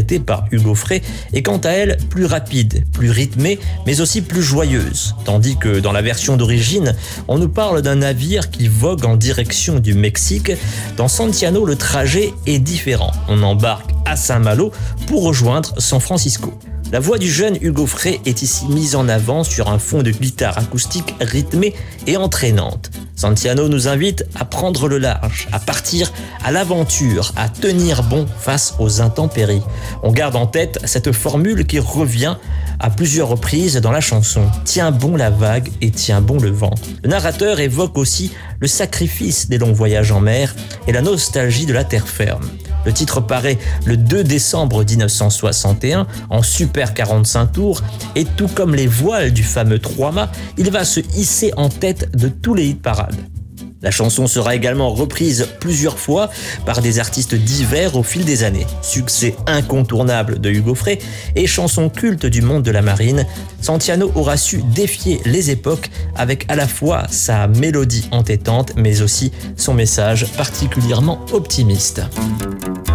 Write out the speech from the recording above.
interprétée par Hugo Frey, est quant à elle plus rapide, plus rythmée, mais aussi plus joyeuse. Tandis que dans la version d'origine, on nous parle d'un navire qui vogue en direction du Mexique. Dans Santiano, le trajet est différent. On embarque à Saint-Malo pour rejoindre San Francisco. La voix du jeune Hugo Frey est ici mise en avant sur un fond de guitare acoustique rythmée et entraînante. Santiano nous invite à prendre le large, à partir à l'aventure, à tenir bon face aux intempéries. On garde en tête cette formule qui revient à plusieurs reprises dans la chanson. Tiens bon la vague et tiens bon le vent. Le narrateur évoque aussi le sacrifice des longs voyages en mer et la nostalgie de la terre ferme. Le titre paraît le 2 décembre 1961 en Super 45 tours et tout comme les voiles du fameux 3-mâts, il va se hisser en tête de tous les hit-parades. La chanson sera également reprise plusieurs fois par des artistes divers au fil des années. Succès incontournable de Hugo Frey et chanson culte du monde de la marine, Santiano aura su défier les époques avec à la fois sa mélodie entêtante mais aussi son message particulièrement optimiste.